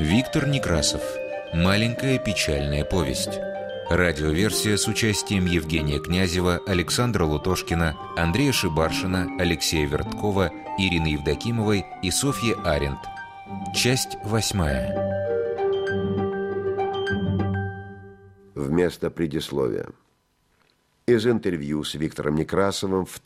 Виктор Некрасов. Маленькая печальная повесть. Радиоверсия с участием Евгения Князева, Александра Лутошкина, Андрея Шибаршина, Алексея Верткова, Ирины Евдокимовой и Софьи Аренд. Часть 8. Вместо предисловия. Из интервью с Виктором Некрасовым в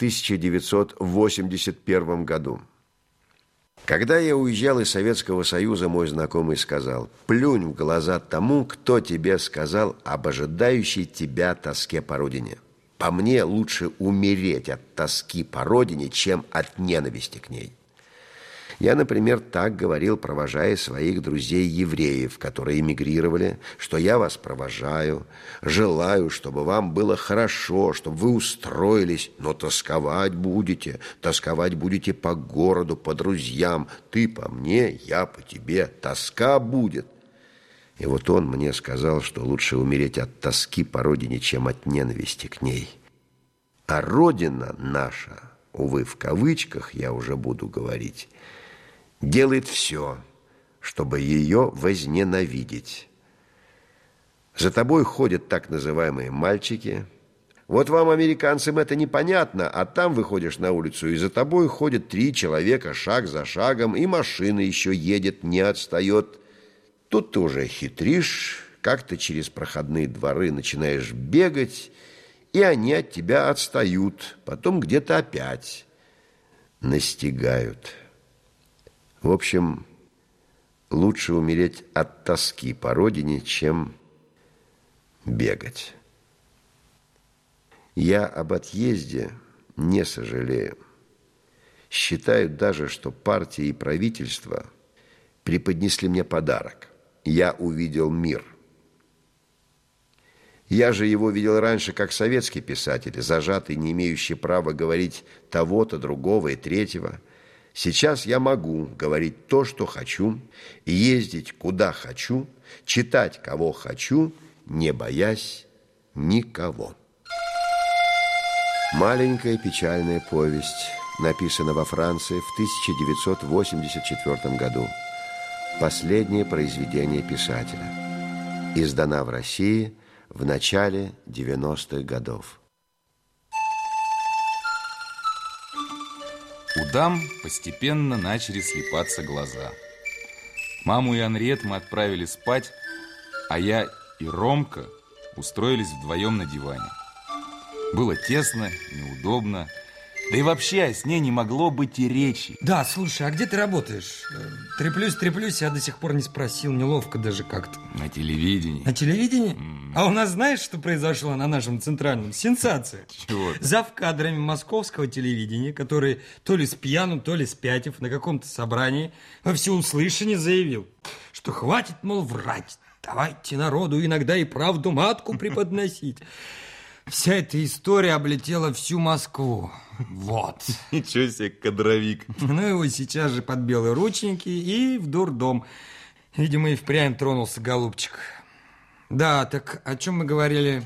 1981 году. Когда я уезжал из Советского Союза, мой знакомый сказал: «Плюнь в глаза тому, кто тебе сказал об ожидающей тебя тоске по родине. По мне, лучше умереть от тоски по родине, чем от ненависти к ней». Я, например, так говорил, провожая своих друзей-евреев, которые эмигрировали, что я вас провожаю, желаю, чтобы вам было хорошо, чтобы вы устроились, но тосковать будете по городу, по друзьям. Ты по мне, я по тебе, тоска будет. И вот он мне сказал, что лучше умереть от тоски по родине, чем от ненависти к ней. А родина наша, увы, в кавычках я уже буду говорить, делает все, чтобы ее возненавидеть. За тобой ходят так называемые мальчики. Вот вам, американцам, это непонятно, а там выходишь на улицу, и за тобой ходят 3 человека шаг за шагом, и машина еще едет, не отстает. Тут ты уже хитришь, как-то через проходные дворы начинаешь бегать, и они от тебя отстают, потом где-то опять настигают. В общем, лучше умереть от тоски по родине, чем бегать. Я об отъезде не сожалею. Считаю даже, что партия и правительство преподнесли мне подарок. Я увидел мир. Я же его видел раньше как советский писатель, зажатый, не имеющий права говорить того-то, другого и третьего. Сейчас я могу говорить то, что хочу, ездить куда хочу, читать кого хочу, не боясь никого. Маленькая печальная повесть написана во Франции в 1984 году. Последнее произведение писателя. Издана в России в начале 90-х годов. У дам постепенно начали слипаться глаза. Маму и Анриет мы отправили спать, а я и Ромка устроились вдвоем на диване. Было тесно, неудобно, да и вообще о сне не могло быть и речи. Да, слушай, а где ты работаешь? Треплюсь, я до сих пор не спросил, неловко даже как-то. На телевидении. На телевидении? А у нас знаешь, что произошло на нашем центральном? Сенсация. Чего? Зав кадрами московского телевидения, который то ли спьяну, то ли спятив на каком-то собрании во всеуслышание заявил, что хватит, мол, врать. Давайте народу иногда и правду матку преподносить. Вся эта история облетела всю Москву. Вот. Ничего себе, кадровик. Ну, его сейчас же под белые рученьки и в дурдом. Видимо, и впрямь тронулся голубчик. Да, так о чем мы говорили?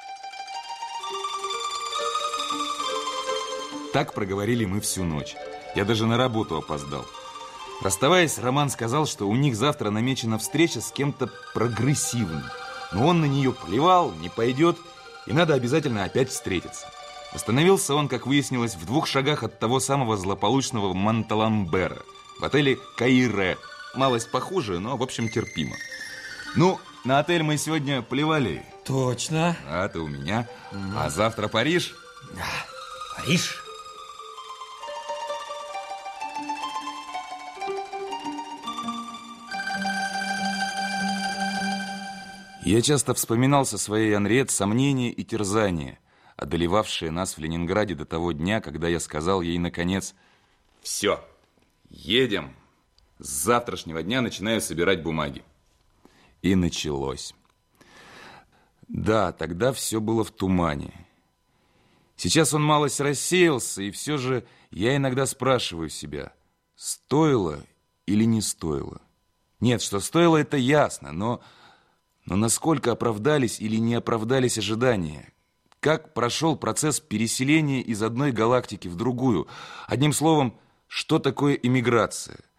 Так проговорили мы всю ночь. Я даже на работу опоздал. Расставаясь, Роман сказал, что у них завтра намечена встреча с кем-то прогрессивным. Но он на нее плевал, не пойдет, и надо обязательно опять встретиться. Остановился он, как выяснилось, в 2 шагах от того самого злополучного Монталамбера, в отеле «Каире». Малость похуже, но, в общем, терпимо. Ну, на отель мы сегодня плевали. Точно. А ты у меня. А завтра Париж? Да, Париж. Я часто вспоминал со своей Анриет сомнения и терзания, одолевавшие нас в Ленинграде до того дня, когда я сказал ей, наконец: «Все, едем. С завтрашнего дня начинаю собирать бумаги». И началось. Да, тогда все было в тумане. Сейчас он малость рассеялся, и все же я иногда спрашиваю себя, стоило или не стоило. Нет, что стоило, это ясно, но насколько оправдались или не оправдались ожидания? Как прошел процесс переселения из одной галактики в другую? Одним словом, что такое эмиграция?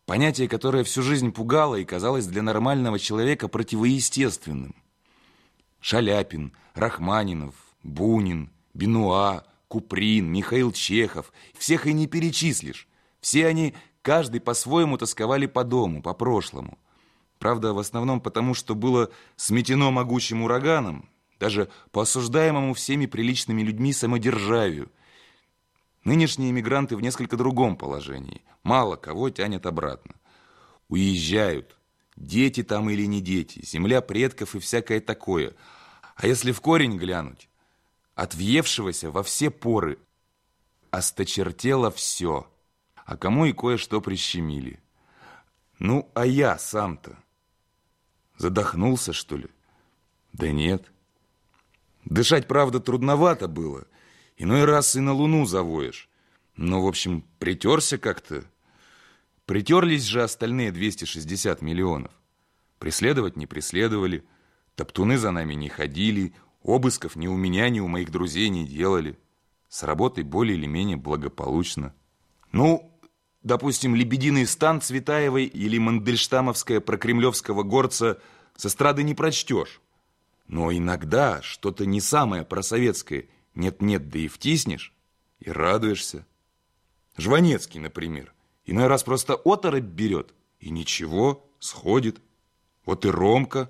Понятие, которое всю жизнь пугало и казалось для нормального человека противоестественным. Шаляпин, Рахманинов, Бунин, Бенуа, Куприн, Михаил Чехов. Всех и не перечислишь. Все они, каждый по-своему тосковали по дому, по прошлому. Правда, в основном потому, что было сметено могучим ураганом, даже по осуждаемому всеми приличными людьми самодержавию. Нынешние эмигранты в несколько другом положении. Мало кого тянет обратно. Уезжают. Дети там или не дети, земля предков и всякое такое. А если в корень глянуть, от въевшегося во все поры осточертело все, а кому и кое-что прищемили. Ну, а я сам-то задохнулся, что ли? Да нет. Дышать, правда, трудновато было. Иной раз и на Луну завоешь. Но, в общем, притерся как-то. Притерлись же остальные 260 миллионов. Преследовать не преследовали, топтуны за нами не ходили, обысков ни у меня, ни у моих друзей не делали. С работой более или менее благополучно. Ну, допустим, «Лебединый стан» Цветаевой или Мандельштамовская про кремлевского горца с эстрады не прочтешь. Но иногда что-то не самое просоветское нет-нет, да и втиснешь, и радуешься. Жванецкий, например, иной раз просто оторопь берет, и ничего, сходит. Вот и Ромка.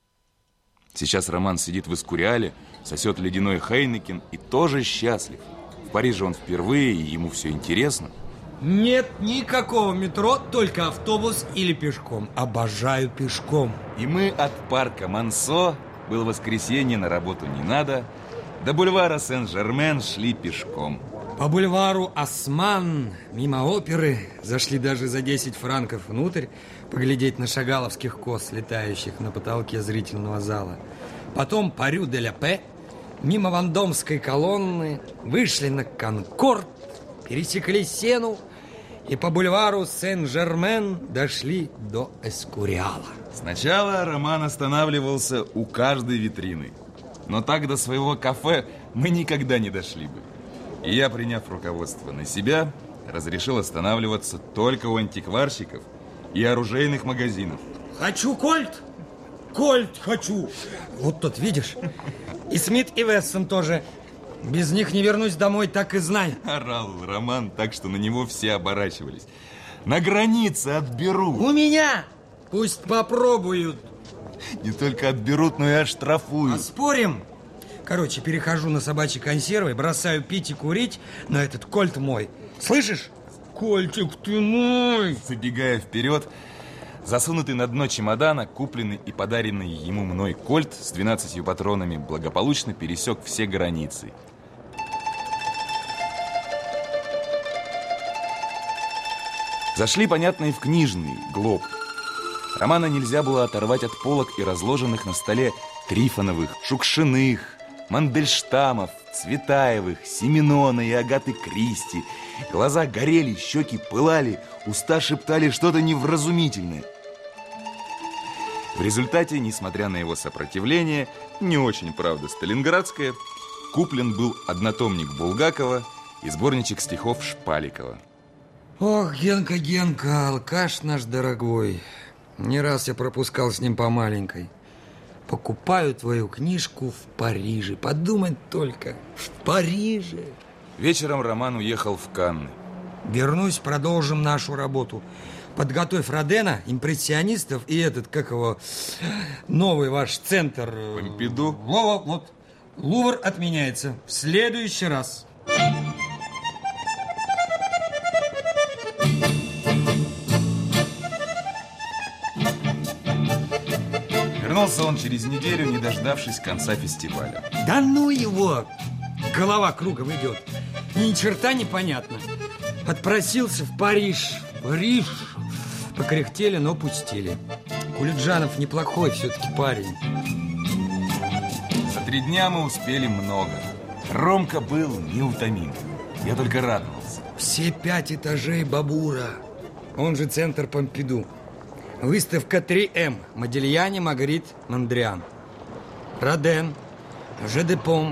Сейчас Роман сидит в Эскуриале, сосет ледяной Хайнекен и тоже счастлив. В Париже он впервые, и ему все интересно. Нет никакого метро, только автобус или пешком. Обожаю пешком. И мы от парка Мансо, было воскресенье, на работу не надо, до бульвара Сен-Жермен шли пешком. По бульвару Осман, мимо оперы, зашли даже за 10 франков внутрь, поглядеть на шагаловских коз, летающих на потолке зрительного зала. Потом по Рю-де-ля-Пе, мимо Вандомской колонны, вышли на Конкорд, пересекли Сену и по бульвару Сен-Жермен дошли до Эскуриала. Сначала Роман останавливался у каждой витрины, но так до своего кафе мы никогда не дошли бы. И я, приняв руководство на себя, разрешил останавливаться только у антикварщиков и оружейных магазинов. Хочу кольт! Кольт хочу! Вот тут, видишь? И Смит, и Вессон тоже. Без них не вернусь домой, так и знай. Орал Роман так, что на него все оборачивались. На границе отберут. У меня! Пусть попробуют. Не только отберут, но и оштрафуют. А спорим? Короче, перехожу на собачьи консервы, бросаю пить и курить, но этот кольт мой. Слышишь? Кольтик ты мой! Забегая вперед, засунутый на дно чемодана, купленный и подаренный ему мной кольт с 12 патронами благополучно пересек все границы. Зашли, понятно, и в книжный Глоб. Романа нельзя было оторвать от полок и разложенных на столе Трифоновых, Шукшиных, Мандельштамов, Цветаевых, Семенона и Агаты Кристи. Глаза горели, щеки пылали, уста шептали что-то невразумительное. В результате, несмотря на его сопротивление, не очень, правда, сталинградское, куплен был однотомник Булгакова и сборничек стихов Шпаликова. Ох, Генка, Генка, алкаш наш дорогой. Не раз я пропускал с ним по маленькой. Покупаю твою книжку в Париже. Подумать только, в Париже. Вечером Роман уехал в Канны. Вернусь, продолжим нашу работу. Подготовь Родена, импрессионистов и этот, как его, новый ваш центр. Помпиду. Вот. Лувр отменяется. В следующий раз. Вернулся он через неделю, не дождавшись конца фестиваля. Да ну его! Голова кругом идет. Ни черта непонятно. Отпросился в Париж. Париж! Покряхтели, но пустили. Кулиджанов неплохой все-таки парень. За 3 дня мы успели много. Ромка был неутомим. Я только радовался. Все 5 этажей Бабура. Он же центр Помпиду. Выставка 3М. Модильяне, Магрит, Мондриан. Роден, Жедепом,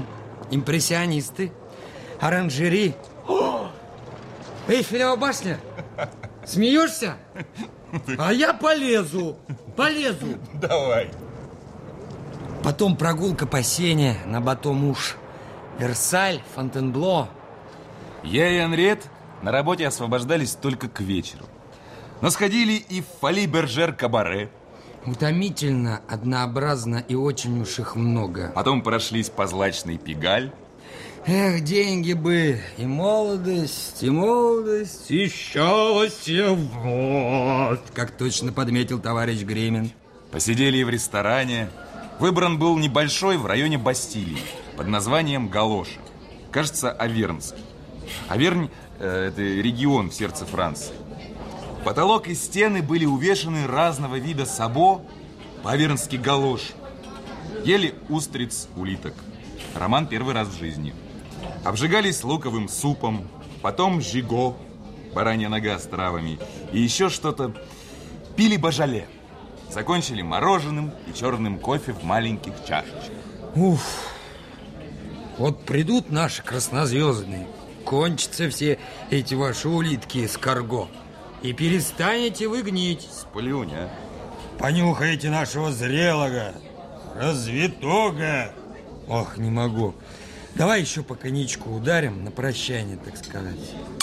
импрессионисты, оранжери. Эйфелева башня. Смеешься? А я полезу. Давай. Потом прогулка по Сене, на Батон-Муш, Версаль, Фонтенбло. Я и Анриет на работе освобождались только к вечеру. Но сходили и в Фоли-Бержер-кабаре. Утомительно, однообразно и очень уж их много. Потом прошлись по злачной Пигаль. Эх, деньги бы, и молодость, и счастье вот, как точно подметил товарищ Гремин. Посидели и в ресторане. Выбран был небольшой в районе Бастилии под названием Галоша. Кажется, Авернск. Авернь – это регион в сердце Франции. Потолок и стены были увешаны разного вида сабо, по-авернски галош. Ели устриц, улиток. Роман первый раз в жизни. Обжигались луковым супом, потом жиго, баранья нога с травами, и еще что-то. Пили божале. Закончили мороженым и черным кофе в маленьких чашечках. Уф, вот придут наши краснозвездные, кончатся все эти ваши улитки с карго, и перестанете вы гнить. Сплюнь, а. Понюхаете нашего зрелого, развитого. Ох, не могу. Давай еще по коньячку ударим на прощание, так сказать.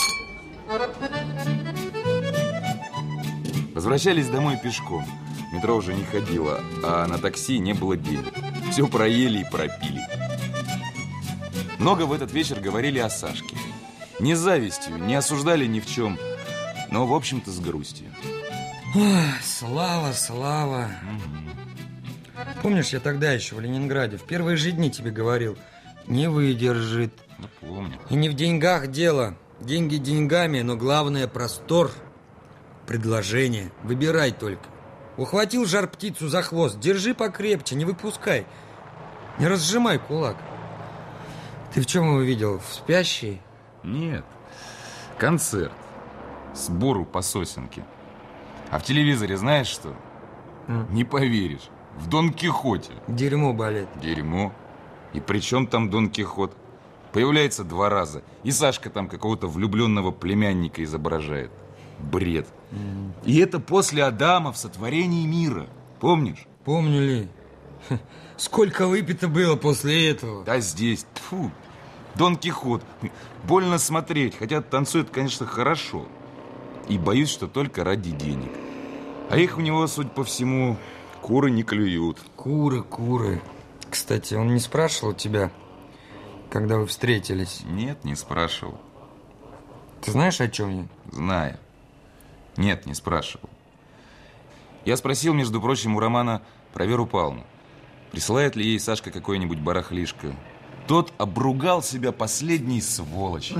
Возвращались домой пешком. Метро уже не ходило, а на такси не было денег. Все проели и пропили. Много в этот вечер говорили о Сашке. Не с завистью, не осуждали ни в чем, но, в общем-то, с грустью. Ой, Слава. Помнишь, я тогда еще в Ленинграде в первые же дни тебе говорил, не выдержит. Ну, помню. И не в деньгах дело. Деньги деньгами, но главное простор. Предложение. Выбирай только. Ухватил жар-птицу за хвост. Держи покрепче, не выпускай. Не разжимай кулак. Ты в чем его видел? В спящей? Нет. Концерт. Сбору по сосенке. А в телевизоре знаешь что? Не поверишь. В Дон Кихоте. Дерьмо болит. Дерьмо. И при чем там Дон Кихот? Появляется 2 раза. И Сашка там какого-то влюбленного племянника изображает. Бред. И это после Адама в сотворении мира. Помнишь? Помню ли? Сколько выпито было после этого? Да здесь. Тьфу. Дон Кихот. Больно смотреть. Хотя танцует, конечно, хорошо. И боюсь, что только ради денег. А их у него, судя по всему, куры не клюют. Куры. Кстати, он не спрашивал тебя, когда вы встретились? Нет, не спрашивал. Ты знаешь, о чем я? Знаю. Нет, не спрашивал. Я спросил, между прочим, у Романа про Веру Павловну. Присылает ли ей Сашка какое-нибудь барахлишко? Тот обругал себя последней сволочью.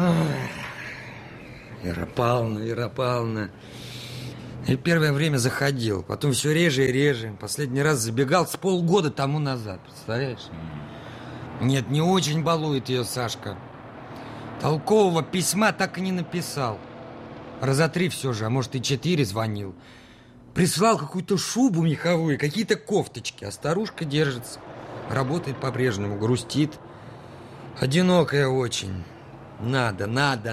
Вера Павловна. И первое время заходил, потом все реже и реже. Последний раз забегал с полгода тому назад, представляешь? Нет, не очень балует ее Сашка. Толкового письма так и не написал. Раза 3 все же, а может и 4 звонил. Прислал какую-то шубу меховую, какие-то кофточки, а старушка держится. Работает по-прежнему, грустит. Одинокая очень. Надо.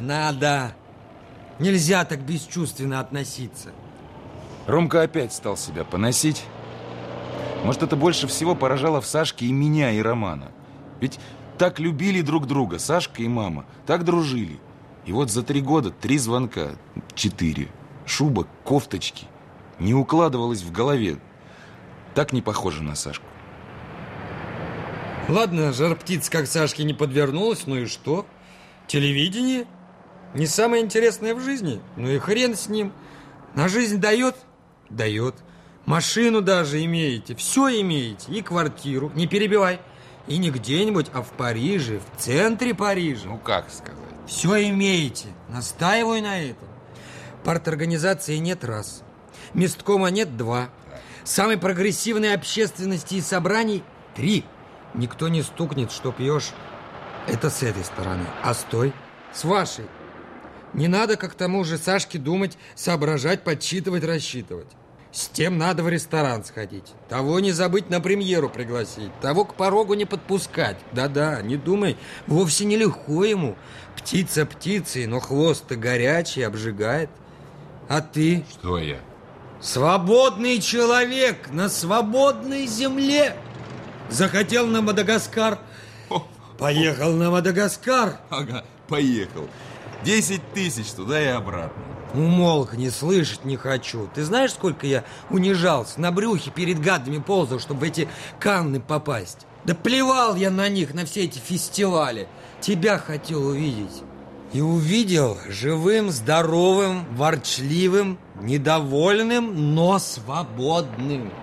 Нельзя так бесчувственно относиться. Ромка опять стал себя поносить. Может, это больше всего поражало в Сашке и меня, и Романа. Ведь так любили друг друга, Сашка и мама. Так дружили. И вот за 3 года 3 звонка, 4. Шуба, кофточки. Не укладывалось в голове. Так не похоже на Сашку. Ладно, жар-птица как Сашке не подвернулась, ну и что? Телевидение? Не самое интересное в жизни? Ну и хрен с ним. На жизнь дает? Дает. Машину даже имеете, все имеете. И квартиру, не перебивай. И не где-нибудь, а в Париже, в центре Парижа. Ну как сказать? Все имеете. Настаиваю на этом. Парторганизации нет раз. Месткома нет 2. Самой прогрессивной общественности и собраний 3. Никто не стукнет, что пьешь. Это с этой стороны. А с той? С вашей. Не надо, как тому же Сашке, думать, соображать, подсчитывать, рассчитывать. С тем надо в ресторан сходить. Того не забыть на премьеру пригласить. Того к порогу не подпускать. Да-да, не думай, вовсе нелегко ему. Птица птицей, но хвост-то горячий, обжигает. А ты? Что я? Свободный человек на свободной земле. Захотел на Мадагаскар. Поехал на Мадагаскар. Ага, поехал. 10 тысяч туда и обратно. Умолкни, слышать не хочу. Ты знаешь, сколько я унижался, на брюхе перед гадами ползал, чтобы в эти Канны попасть? Да плевал я на них, на все эти фестивали. Тебя хотел увидеть. И увидел живым, здоровым, ворчливым, недовольным, но свободным.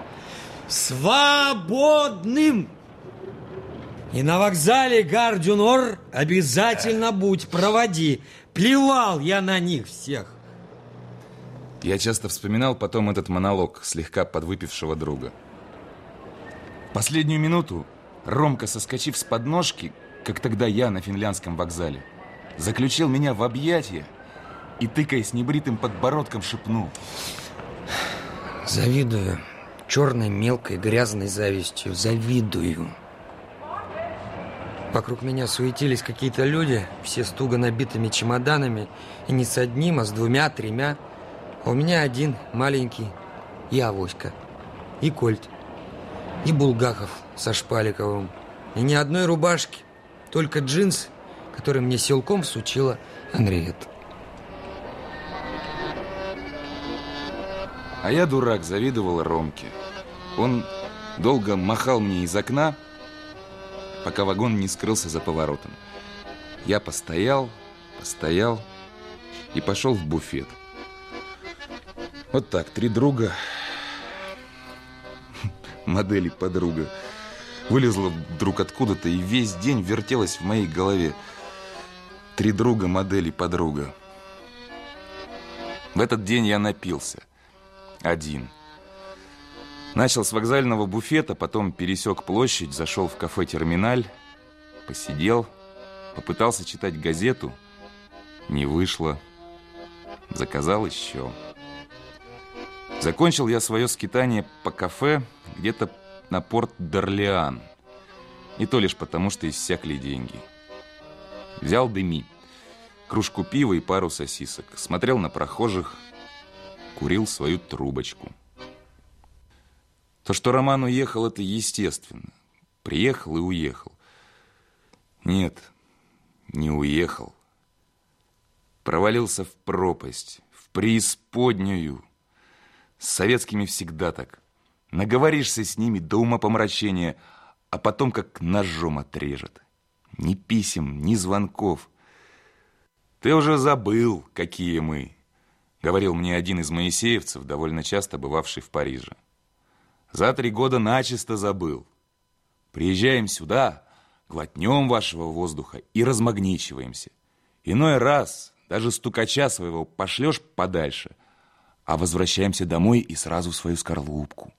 Свободным! И на вокзале Гар-дю-Нор обязательно будь, проводи. Плевал я на них всех. Я часто вспоминал потом этот монолог слегка подвыпившего друга. Последнюю минуту Ромка, соскочив с подножки, как тогда я на финляндском вокзале, заключил меня в объятия и, тыкаясь небритым подбородком, шепнул: завидую, черной, мелкой, грязной завистью, завидую. Вокруг меня суетились какие-то люди, все с туго набитыми чемоданами, и не с одним, а с двумя, тремя. А у меня один маленький, и Авоська, и Кольт, и Булгаков со Шпаликовым, и ни одной рубашки, только джинсы, который мне силком всучила Анриет. А я, дурак, завидовал Ромке. Он долго махал мне из окна, пока вагон не скрылся за поворотом. Я постоял и пошел в буфет. Вот так, 3 друга, модели подруга, вылезла вдруг откуда-то и весь день вертелась в моей голове. 3 друга, модели подруга. В этот день я напился. Один. Начал с вокзального буфета, потом пересек площадь, зашел в кафе «Терминаль», посидел, попытался читать газету, не вышло, заказал еще. Закончил я свое скитание по кафе где-то на порт Дорлеан, и то лишь потому, что иссякли деньги. Взял дыми, кружку пива и пару сосисок, смотрел на прохожих, курил свою трубочку. То, что Роман уехал, это естественно. Приехал и уехал. Нет, не уехал. Провалился в пропасть, в преисподнюю. С советскими всегда так. Наговоришься с ними до умопомрачения, а потом как ножом отрежет. Ни писем, ни звонков. «Ты уже забыл, какие мы», — говорил мне один из моисеевцев, довольно часто бывавший в Париже. «За 3 года начисто забыл. Приезжаем сюда, глотнем вашего воздуха и размагничиваемся. Иной раз даже стукача своего пошлешь подальше, а возвращаемся домой и сразу в свою скорлупку.